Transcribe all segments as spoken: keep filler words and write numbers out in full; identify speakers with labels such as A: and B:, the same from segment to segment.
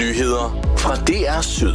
A: Nyheder fra D R Syd.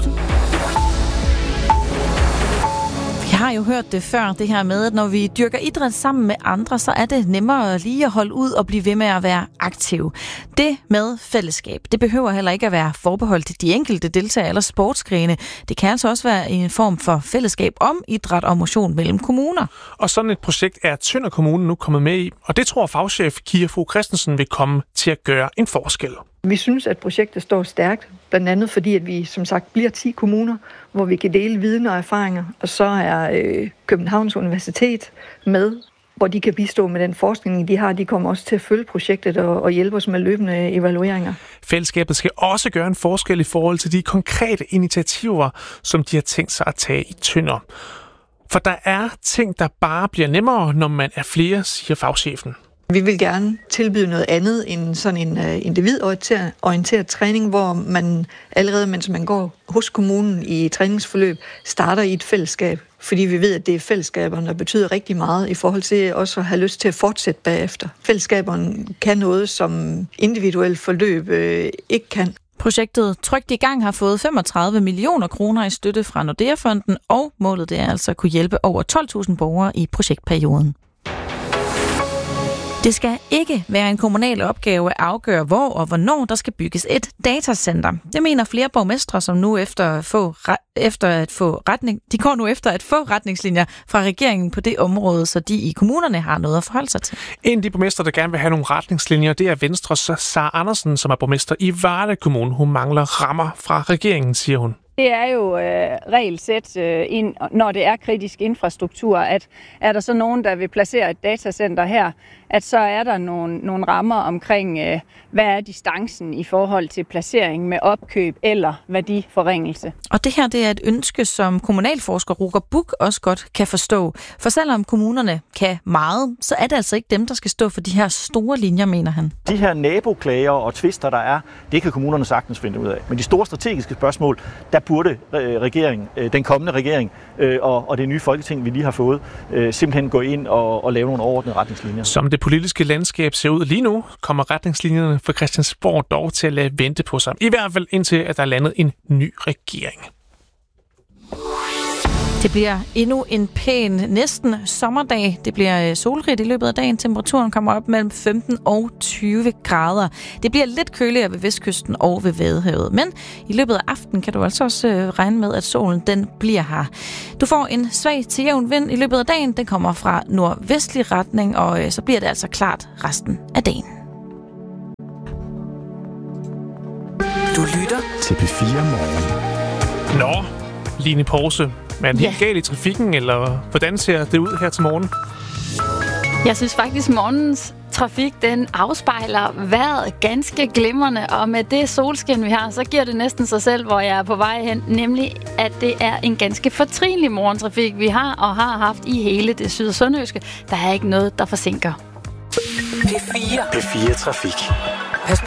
B: Vi har jo hørt det før, det her med, at når vi dyrker idræt sammen med andre, så er det nemmere lige at holde ud og blive ved med at være aktiv. Det med fællesskab, det behøver heller ikke at være forbeholdt til de enkelte deltagere eller sportsgrene. Det kan altså også være en form for fællesskab om idræt og motion mellem kommuner.
C: Og sådan et projekt er Tønder Kommune nu kommet med i, og det tror fagchef Kia Fogh Christensen vil komme til at gøre en forskel.
D: Vi synes, at projektet står stærkt, blandt andet fordi, at vi som sagt bliver ti kommuner, hvor vi kan dele viden og erfaringer, og så er øh, Københavns Universitet med, hvor de kan bistå med den forskning, de har. De kommer også til at følge projektet og, og hjælpe os med løbende evalueringer.
C: Fællesskabet skal også gøre en forskel i forhold til de konkrete initiativer, som de har tænkt sig at tage i Tønder. For der er ting, der bare bliver nemmere, når man er flere, siger fagchefen.
D: Vi vil gerne tilbyde noget andet end sådan en uh, individorienteret træning, hvor man allerede, mens man går hos kommunen i træningsforløb, starter i et fællesskab. Fordi vi ved, at det er fællesskaberne, der betyder rigtig meget i forhold til også at have lyst til at fortsætte bagefter. Fællesskaberne kan noget, som individuelt forløb øh, ikke kan.
B: Projektet Trygt i gang har fået femogtredive millioner kroner i støtte fra Nordea-fonden, og målet det er altså at kunne hjælpe over tolv tusind borgere i projektperioden. Det skal ikke være en kommunal opgave at afgøre, hvor og hvornår der skal bygges et datacenter. Det mener flere borgmestre, som nu efter at få, efter at få retning, de går nu efter at få retningslinjer fra regeringen på det område, så de i kommunerne har noget at forholde sig til.
C: En af de borgmestre, der gerne vil have nogle retningslinjer, det er Venstres Sara Andersen, som er borgmester i Varde Kommune. Hun mangler rammer fra regeringen, siger hun.
E: Det er jo øh, regelsæt, øh, ind, når det er kritisk infrastruktur, at er der så nogen, der vil placere et datacenter her, at så er der nogle, nogle rammer omkring, øh, hvad er distancen i forhold til placering med opkøb eller værdiforringelse.
B: Og det her det er et ønske, som kommunalforsker Roger Buch også godt kan forstå. For selvom kommunerne kan meget, så er det altså ikke dem, der skal stå for de her store linjer, mener han.
F: De her naboklager og tvister, der er, det kan kommunerne sagtens finde ud af. Men de store strategiske spørgsmål, der burde regeringen, den kommende regering og, og det nye folketing, vi lige har fået, simpelthen gå ind og, og lave nogle overordnede retningslinjer.
C: Som det politiske landskab ser ud lige nu, kommer retningslinjerne for Christiansborg dog til at lade vente på sig. I hvert fald indtil, at der er landet en ny regering.
B: Det bliver endnu en pæn, næsten sommerdag. Det bliver solrigt i løbet af dagen. Temperaturen kommer op mellem femten og tyve grader. Det bliver lidt køligere ved vestkysten og ved Vadehavet. Men i løbet af aftenen kan du altså også regne med, at solen den bliver her. Du får en svag til jævn vind i løbet af dagen. Den kommer fra nordvestlig retning, og så bliver det altså klart resten af dagen.
A: Du lytter til P fire Morgen.
C: Nå, Line Poulsen. Er den helt galt i trafikken, eller hvordan ser det ud her til morgen?
G: Jeg synes faktisk, morgens trafik, den afspejler vejret ganske glimrende, og med det solskin, vi har, så giver det næsten sig selv, hvor jeg er på vej hen, nemlig at det er en ganske fortrinlig morgentrafik, vi har og har haft i hele det syd- og sønderjyske. Der er ikke noget, der forsinker.
A: P fire. P fire Trafik.